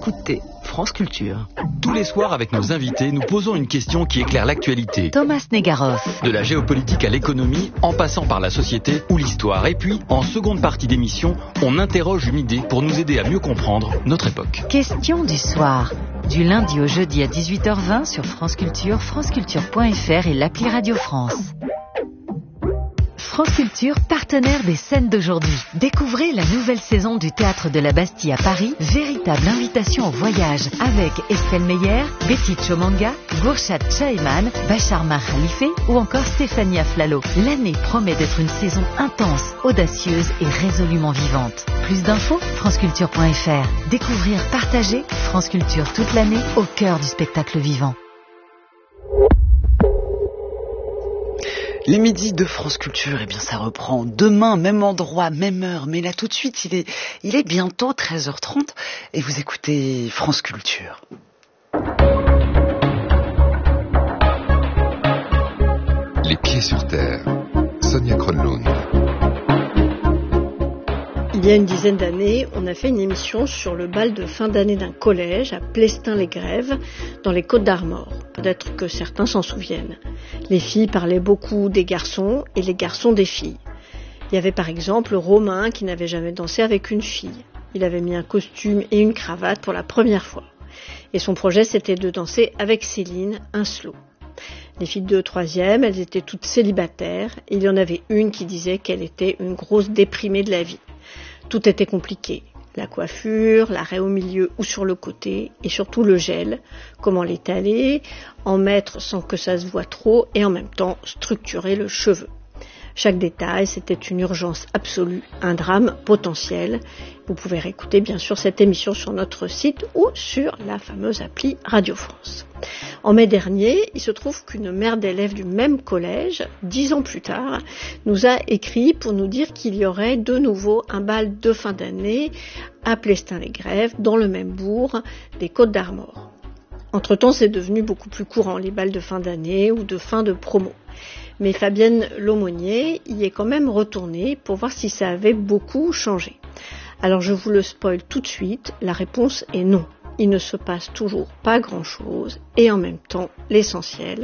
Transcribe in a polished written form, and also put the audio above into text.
écoutez France Culture. Tous les soirs, avec nos invités, nous posons une question qui éclaire l'actualité. Thomas Negaroff. De la géopolitique à l'économie, en passant par la société ou l'histoire. Et puis, en seconde partie d'émission, on interroge une idée pour nous aider à mieux comprendre notre époque. Question du soir. Du lundi au jeudi à 18h20 sur France Culture, franceculture.fr et l'appli Radio France. France Culture, partenaire des scènes d'aujourd'hui. Découvrez la nouvelle saison du Théâtre de la Bastille à Paris, véritable invitation au voyage avec Estelle Meyer, Betty Chomanga, Gourchat Chaeman, Bachar Mar Khalife ou encore Stéphanie Aflalo. L'année promet d'être une saison intense, audacieuse et résolument vivante. Plus d'infos, franceculture.fr. Découvrir, partager, France Culture toute l'année au cœur du spectacle vivant. Les midis de France Culture, eh bien ça reprend demain, même endroit, même heure. Mais là tout de suite, il est bientôt 13h30 et vous écoutez France Culture. Les pieds sur terre. Sonia Kronlund. Il y a une dizaine d'années, on a fait une émission sur le bal de fin d'année d'un collège à Plestin-les-Grèves, dans les Côtes-d'Armor. Peut-être que certains s'en souviennent. Les filles parlaient beaucoup des garçons et les garçons des filles. Il y avait par exemple Romain qui n'avait jamais dansé avec une fille. Il avait mis un costume et une cravate pour la première fois. Et son projet, c'était de danser avec Céline un slow. Les filles de 3e, elles étaient toutes célibataires. Et il y en avait une qui disait qu'elle était une grosse déprimée de la vie. Tout était compliqué. La coiffure, l'arrêt au milieu ou sur le côté, et surtout le gel, comment l'étaler, en mettre sans que ça se voie trop, et en même temps structurer le cheveu. Chaque détail, c'était une urgence absolue, un drame potentiel. Vous pouvez réécouter bien sûr cette émission sur notre site ou sur la fameuse appli Radio France. En mai dernier, il se trouve qu'une mère d'élèves du même collège, 10 ans plus tard, nous a écrit pour nous dire qu'il y aurait de nouveau un bal de fin d'année à Plestin-les-Grèves, dans le même bourg des Côtes-d'Armor. Entre-temps, c'est devenu beaucoup plus courant, les bals de fin d'année ou de fin de promo. Mais Fabienne Laumonier y est quand même retournée pour voir si ça avait beaucoup changé. Alors je vous le spoil tout de suite, la réponse est non. Il ne se passe toujours pas grand-chose et en même temps, l'essentiel,